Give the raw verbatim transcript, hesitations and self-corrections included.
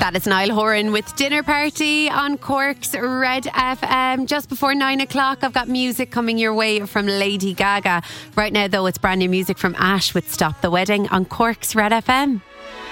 That is Niall Horan with Dinner Party on Cork's Red F M. Just before nine o'clock, I've got music coming your way from Lady Gaga. Right now, though, it's brand new music from Ash with Stop the Wedding on Cork's Red F M.